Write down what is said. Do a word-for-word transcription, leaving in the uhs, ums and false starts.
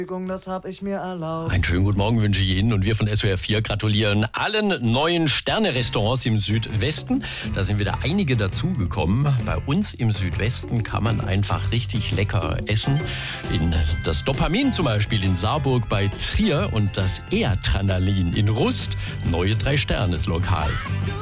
Das hab ich mir erlaubt. Einen schönen guten Morgen wünsche ich Ihnen und wir von S W R vier gratulieren allen neuen Sterne-Restaurants im Südwesten. Da sind wieder einige dazugekommen. Bei uns im Südwesten kann man einfach richtig lecker essen. In das Dopamin zum Beispiel in Saarburg bei Trier und das Eatranalin in Rust. Neue Drei-Sternes-Lokal.